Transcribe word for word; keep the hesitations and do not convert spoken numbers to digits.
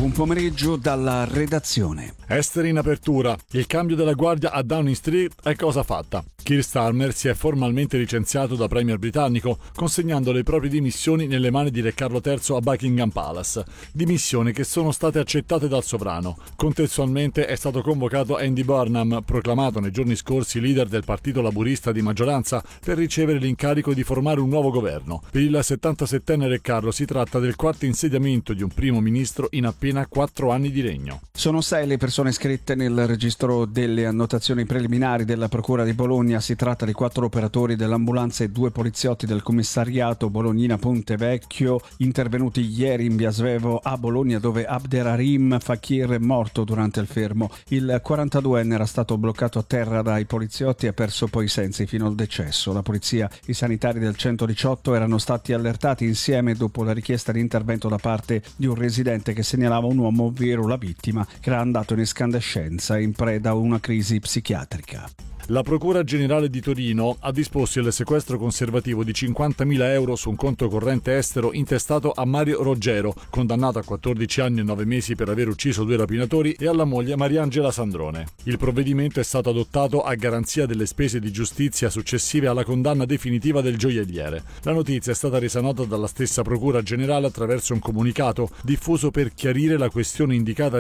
Buon pomeriggio dalla redazione. Esteri in apertura. Il cambio della guardia a Downing Street è cosa fatta. Keir Starmer si è formalmente licenziato da premier britannico, consegnando le proprie dimissioni nelle mani di Re Carlo terzo a Buckingham Palace. Dimissioni che sono state accettate dal sovrano. Contestualmente è stato convocato Andy Burnham, proclamato nei giorni scorsi leader del Partito Laburista di maggioranza, per ricevere l'incarico di formare un nuovo governo. Per il settantasettenne Re Carlo si tratta del quarto insediamento di un primo ministro in appena quattro anni di regno. Sono sei le persone iscritte nel registro delle annotazioni preliminari della Procura di Bologna. Si tratta di quattro operatori dell'ambulanza e due poliziotti del commissariato Bolognina Ponte Vecchio, intervenuti ieri in via Svevo a Bologna, dove Abderrahim Fakir è morto durante il fermo. Il quarantaduenne era stato bloccato a terra dai poliziotti e ha perso poi i sensi fino al decesso. La polizia e i sanitari del centodiciotto erano stati allertati insieme dopo la richiesta di intervento da parte di un residente che segnalava un uomo, ovvero la vittima, che era andato in escandescenza in preda a una crisi psichiatrica. La Procura Generale di Torino ha disposto il sequestro conservativo di cinquantamila euro su un conto corrente estero intestato a Mario Roggero, condannato a quattordici anni e nove mesi per aver ucciso due rapinatori, e alla moglie Mariangela Sandrone. Il provvedimento è stato adottato a garanzia delle spese di giustizia successive alla condanna definitiva del gioielliere. La notizia è stata resa nota dalla stessa Procura Generale attraverso un comunicato diffuso per chiarire la questione indicata